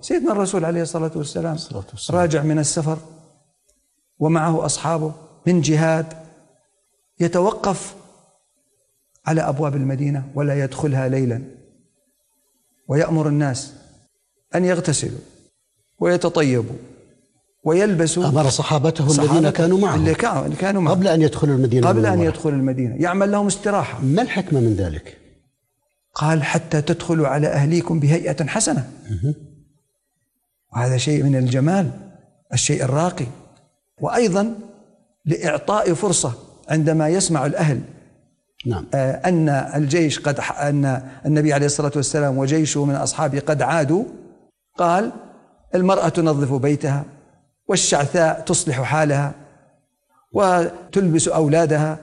سيدنا الرسول عليه الصلاة والسلام راجع من السفر ومعه أصحابه من جهاد، يتوقف على أبواب المدينة ولا يدخلها ليلا، ويأمر الناس أن يغتسلوا ويتطيبوا ويلبسوا. أمر صحابته الذين كانوا معه اللي كانوا معه قبل أن يدخلوا المدينة، قبل أن يدخلوا المدينة، يعمل لهم استراحة. ما الحكمة من ذلك؟ قال حتى تدخلوا على أهليكم بهيئة حسنة. وهذا شيء من الجمال، الشيء الراقي. وأيضا لإعطاء فرصة عندما يسمع الأهل نعم. أن الجيش أن النبي عليه الصلاة والسلام وجيشه من أصحابه قد عادوا، قال المرأة تنظف بيتها، والشعثاء تصلح حالها، وتلبس أولادها،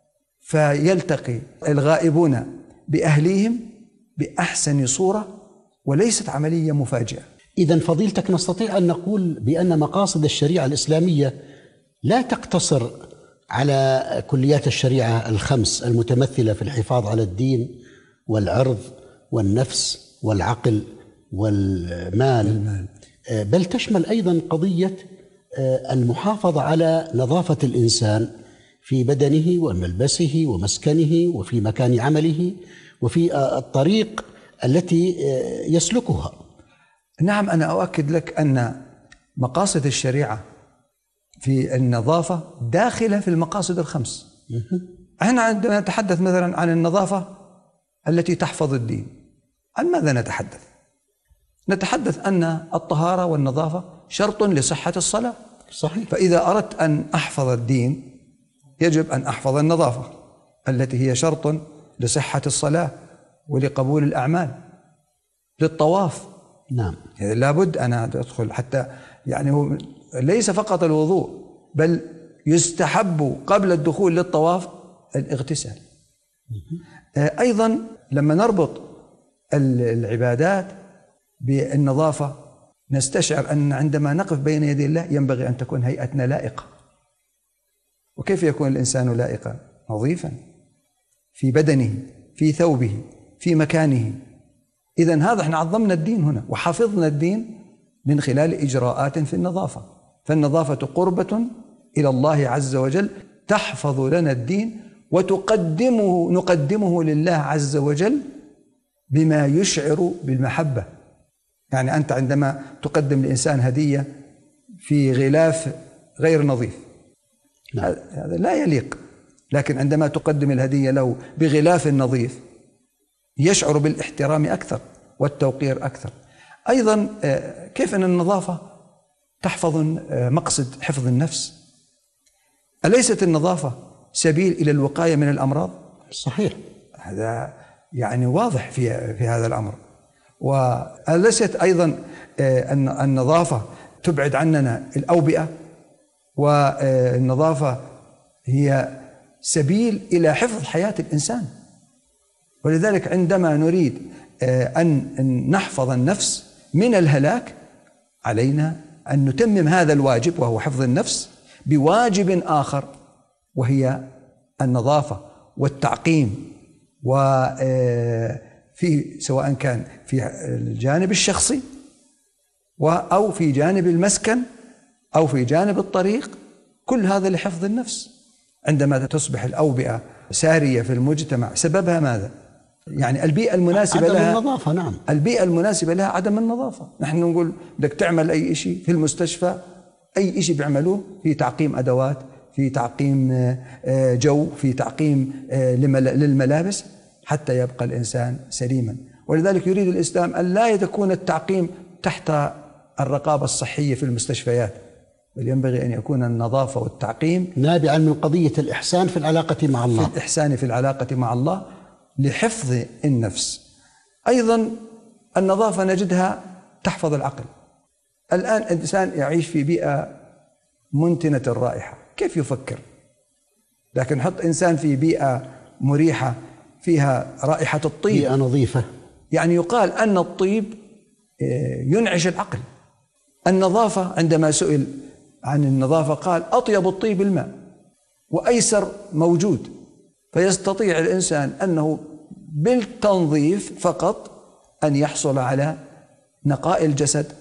فيلتقي الغائبون بأهليهم بأحسن صورة، وليست عملية مفاجئة. إذن فضيلتك نستطيع أن نقول بأن مقاصد الشريعة الإسلامية لا تقتصر على كليات الشريعة الخمس المتمثلة في الحفاظ على الدين والعرض والنفس والعقل والمال، بل تشمل أيضا قضية المحافظة على نظافة الإنسان في بدنه وملبسه ومسكنه وفي مكان عمله وفي الطريق التي يسلكها. نعم، أنا أؤكد لك أن مقاصد الشريعة في النظافة داخلة في المقاصد الخمس. احنا عندما نتحدث مثلا عن النظافة التي تحفظ الدين، عن ماذا نتحدث؟ نتحدث أن الطهارة والنظافة شرط لصحة الصلاة. صحيح. فإذا أردت أن أحفظ الدين يجب أن أحفظ النظافة التي هي شرط لصحة الصلاة ولقبول الأعمال، للطواف. نعم. لابد أن أدخل حتى يعني هو ليس فقط الوضوء، بل يستحب قبل الدخول للطواف الاغتسال. أيضا لما نربط العبادات بالنظافة نستشعر أن عندما نقف بين يدي الله ينبغي أن تكون هيئتنا لائقة. وكيف يكون الإنسان لائقا؟ نظيفا في بدنه، في ثوبه، في مكانه. إذن هذا احنا عظمنا الدين هنا وحفظنا الدين من خلال إجراءات في النظافة. فالنظافة قربة إلى الله عز وجل، تحفظ لنا الدين نقدمه لله عز وجل بما يشعر بالمحبة. يعني أنت عندما تقدم لإنسان هدية في غلاف غير نظيف هذا لا يليق، لكن عندما تقدم الهدية له بغلاف نظيف يشعر بالاحترام أكثر والتوقير أكثر. أيضا كيف أن النظافة تحفظ مقصد حفظ النفس؟ أليست النظافة سبيل إلى الوقاية من الأمراض؟ صحيح. هذا يعني واضح في هذا الأمر. وأليست أيضا أن النظافة تبعد عننا الأوبئة، والنظافة هي سبيل إلى حفظ حياة الإنسان. ولذلك عندما نريد أن نحفظ النفس من الهلاك علينا أن نتمم هذا الواجب وهو حفظ النفس بواجب آخر، وهي النظافة والتعقيم، وفي سواء كان في الجانب الشخصي أو في جانب المسكن أو في جانب الطريق، كل هذا لحفظ النفس. عندما تصبح الأوبئة سارية في المجتمع سببها ماذا؟ يعني البيئة المناسبة عدم لها النظافة. نعم. البيئة المناسبة لها عدم النظافة. نحن نقول بدك تعمل أي شيء في المستشفى، أي شيء بيعملوه في تعقيم أدوات، في تعقيم جو، في تعقيم للملابس حتى يبقى الإنسان سليما. ولذلك يريد الإسلام أن لا يكون التعقيم تحت الرقابة الصحية في المستشفيات، بل ينبغي أن يكون النظافة والتعقيم نابعا من قضية الإحسان في العلاقة مع الله، في الإحسان في العلاقة مع الله لحفظ النفس. أيضا النظافة نجدها تحفظ العقل. الآن الإنسان يعيش في بيئة منتنة الرائحة، كيف يفكر؟ لكن نحط إنسان في بيئة مريحة فيها رائحة الطيب، بيئة نظيفة، يعني يقال أن الطيب ينعش العقل. النظافة عندما سئل عن النظافة قال أطيب الطيب الماء وأيسر موجود، فيستطيع الإنسان أنه بالتنظيف فقط أن يحصل على نقاء الجسد